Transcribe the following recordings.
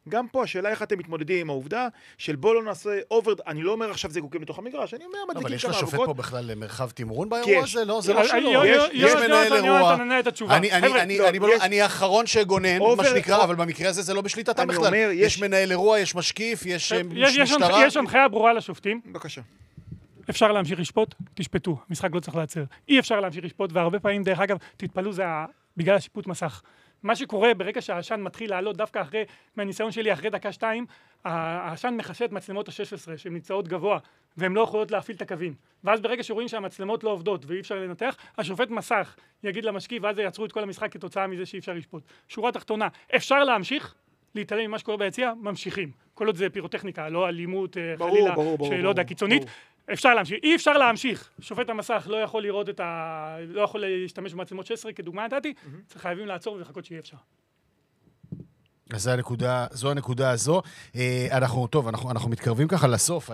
גם פה השאלה איך אתם מתמודדים עם העובדה של בוא לא נעשה אובר, אני לא אומר עכשיו זיגוקים לתוך המגרש, אני אומר מדליקים אבל יש כמה לשופט אבוקות. פה בכלל מרחב תמרון באירוע הזה? לא, זה לא שלו. יש מנהל אירוע. אני האחרון שגונן, מה שנקרא, אבל במקרה הזה זה לא בשליטתם בכלל. יש מנהל אירוע, יש משקיף, יש משטרה. יש הנחיה ברורה לשופטים. בבקשה. אפשר להמשיך לשפוט, תשפטו. המשחק לא צריך לעצר. אי אפשר להמשיך לשפוט, והרבה פעמים, דרך אגב, תתפלו, זה בגלל השיפוט מסך. מה שקורה ברגע שהעשן מתחיל לעלות, דווקא אחרי, מהניסיון שלי, אחרי דקה 2, העשן מחשב את מצלמות ה-16, שהן נמצאות גבוה, והן לא יכולות להפעיל את הקווים. ואז ברגע שרואים שהמצלמות לא עובדות ואי אפשר לנתח, השופט מסך יגיד למשקיף, ואז יעצרו את כל המשחק כתוצאה מזה שאי אפשר לשפוט. שורה תחתונה, אפשר להמשיך, להתעלם ממה שקורה ביציע, ממשיכים. כל עוד זה פירוטכניקה, לא אלימות, חלילה, שלא יודע, קיצונית. אפשר להמשיך, אי אפשר להמשיך. שופט המסך לא יכול לראות לא יכול להשתמש במצלמות 16, כדוגמה נתתי, צריך חייבים לעצור ולחכות שיהיה אפשר. אז זו הנקודה הזו. אנחנו מתקרבים ככה לסוף.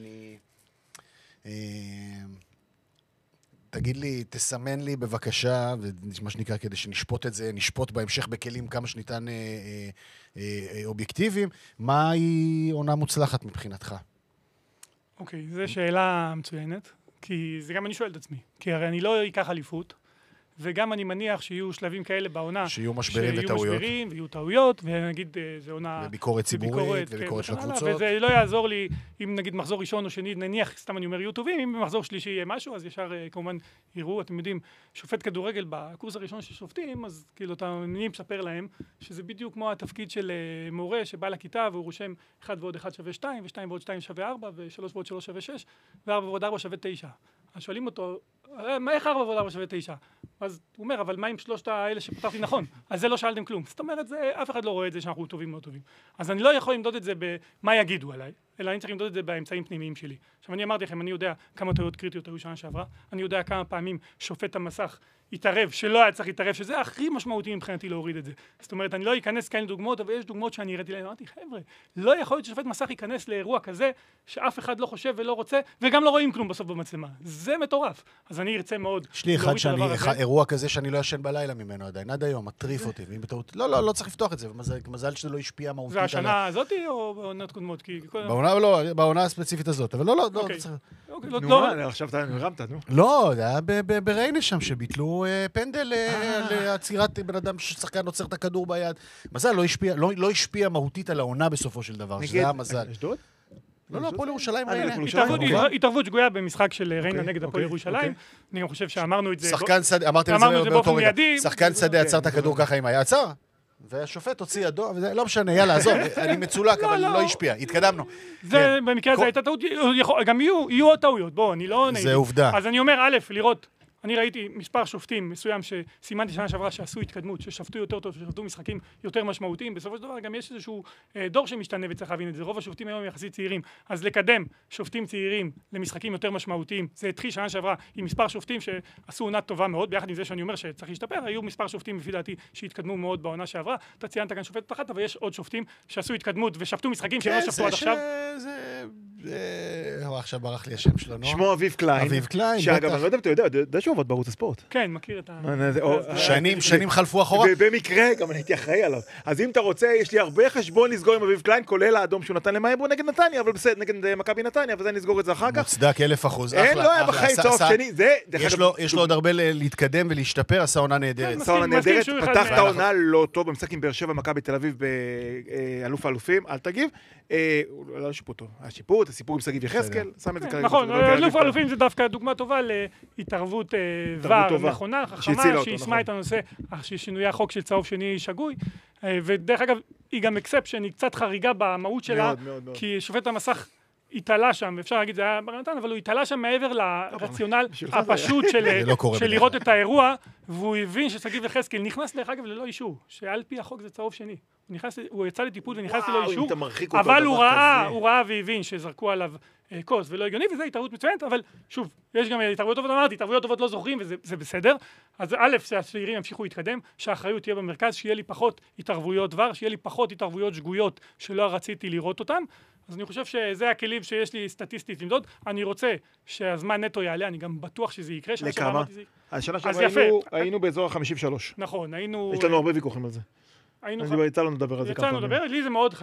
תגיד לי, תסמן לי בבקשה, ומה שנקרא כדי שנשפוט את זה, נשפוט בהמשך בכלים כמה שניתן אובייקטיביים, מהי עונה מוצלחת מבחינתך? אוקיי, זו שאלה מצוינת, כי זה גם אני שואל את עצמי, כי הרי אני לא אקח אליפות, וגם אני מניח שיהיו שלבים כאלה בעונה, שיהיו משברים וטעויות. שיהיו משברים ויהיו טעויות, ונגיד זה עונה... וביקורת ציבורית, וביקורת של הקבוצות. וזה לא יעזור לי, אם נגיד מחזור ראשון או שני, נניח, סתם אני אומר, יהיו טובים, אם במחזור שלישי יהיה משהו, אז ישר כמובן יראו, אתם יודעים, שופט כדורגל בקורס הראשון של שופטים, אז כאילו אני מספר להם, שזה בדיוק כמו התפקיד של מורה שבא לכיתה, והוא רושם 1 ועוד 1 שווה 2, ו2 ועוד 2 שווה 4, ו3 ועוד 3 שווה 6, ו4 ועוד 4 שווה 9. אז שואלים אותו, איך 4 ועוד 4 שווה 9? אז הוא אומר, אבל מה עם שלושת האלה שפתרתי נכון? אז זה לא שאלתם כלום. זאת אומרת, אף אחד לא רואה את זה שאנחנו טובים או לא טובים. אז אני לא יכול למדוד את זה במה יגידו עליי, אלא אני צריך למדוד את זה באמצעים פנימיים שלי. עכשיו, אני אמרתי לכם, אני יודע כמה טעויות קריטיות היו שנה שעברה, אני יודע כמה פעמים שופט המסך התערב, שלא היה צריך להתערב, שזה הכי משמעותי מבחינתי להוריד את זה. זאת אומרת, אני לא אכנס כאלה דוגמאות, אבל יש דוגמאות שאני הראיתי להם, אמרתי, חבר'ה, לא יכול להיות ששופט מסך ייכנס לאירוע כזה, שאף אחד לא חושב ולא רוצה, וגם לא רואים כלום בסוף במצלמה. זה מטורף. אז אני ארצה מאוד יש לי אירוע כזה שאני לא ישן בלילה ממנו עדיין, עד היום, מטריף אותי, ואם בטעות, לא צריך לפתוח את זה, מזל שזה לא השפיע מהותית. זה השנה הזאת או בעונות קודמות? בעונה הספציפית הזאת, אבל לא. עכשיו אתה הרמת, נו. לא, זה היה בריינה שם, שביטלו פנדל לעצירת בן אדם ששחקן עוצר את הכדור ביד. מזל לא השפיע מהותית על העונה בסופו של דבר, שזה היה מזל. אשדוד? לא, הפועל ירושלים. התערבות שגויה במשחק של ריינה נגד הפועל ירושלים. אני גם חושב שאמרנו את זה. שחקן שדה, אמרתם את זה באותו רגע. שחקן שדה עצר את הכדור ככה עם היד, עצר. והשופט הוציא ידו, לא משנה, יאללה, עזוב, אני מצולק, אבל לא השפיע, התקדמנו. זה, במקרה הזה הייתה טעות, גם יהיו עוד טעויות, בוא, אני לא נהייתי. זה עובדה. אז אני אומר, א', לראות, אני ראיתי מספר שופטים מסוים שסימנתי שנה שעברה שעשו התקדמות, ששפטו יותר טוב, ששפטו משחקים יותר משמעותיים, בסופו של דבר גם יש איזשהו דור שמשתנה וצריך להבין את זה, רוב השופטים היום יחסית צעירים, אז לקדם שופטים צעירים למשחקים יותר משמעותיים, זה התחיל שנה שעברה עם מספר שופטים שעשו עונה טובה מאוד, ביחד עם זה שאני אומר שצריך להשתפר, היו מספר שופטים לפי דעתי שהתקדמו מאוד בעונה שעברה, אתה ציינת כאן שופטת אחת, אבל יש עוד שופטים שעשו התקדמות ושפטו משחקים שלא שפטו עד עכשיו. עכשיו ברח לי השם שלו, נו. שמו אביב קליין. אביב קליין, שאגב, אני לא יודע אם אתה יודע שהוא עובד בערוץ הספורט. כן, מכיר את שנים חלפו אחורה. ובמקרה, גם אני הייתי אחראי עליו. אז אם אתה רוצה, יש לי הרבה חשבון לסגור עם אביב קליין, כולל האדום שהוא נתן למאייבו נגד נתניה, אבל בסדר, נגד מכבי נתניה, וזה נסגור את זה אחר כך. מוצדק 1000%. אין, לא היה בחיים צורך שני. יש לו עוד הרבה להתקדם ולהתקדם, עשה עונה נהדרת. עשה עונה נהדרת, פתח את העונה לא טוב, במשחק עם באר שבע מכבי תל אביב באלוף האלופים, אל תגיב. לא שיפוט טוב. השיפוט, הסיפור עם שגיב יחזקאל, שם את זה כרגע. נכון, אלוף האלופים זה דווקא דוגמה טובה להתערבות ור נכונה, חכמה, שישמע את הנושא, שינוי החוק של צהוב שני שגוי, ודרך אגב, היא גם אקספשן, היא קצת חריגה במהות שלה, כי שופט המסך התעלה שם, אפשר להגיד, זה היה ברנתן, אבל הוא התעלה שם מעבר לרציונל הפשוט של לראות את האירוע, והוא הבין ששגיב יחזקאל נכנס דרך אגב ללא אישור, שעל פי החוק זה צהוב שני. הוא יצא לטיפול ונכנס ללא אישור, אבל הוא ראה והבין שזרקו עליו קוס ולא הגיוני, וזה התערבות מצוינת, אבל שוב, יש גם התערבויות טובות, אמרתי, התערבויות טובות לא זוכרים, וזה בסדר. אז א', שהצעירים ימשיכו להתקדם, שהאחריות תהיה במרכז, שיהיה לי פחות התערבויות דבר, שיהיה לי פחות התערבויות שגויות שלא רציתי לראות אותם. אז אני חושב שזה הכלים שיש לי סטטיסטית למדוד. אני רוצה שהזמן נטו יעלה, אני גם בטוח שזה יקרה. לכמה? השנה שעברה היינו באזור ה-53. נכון, היינו... יש לנו הרבה ויכוחים על זה. יצא לנו לדבר על זה כמה פעמים. לי זה מאוד חשוב.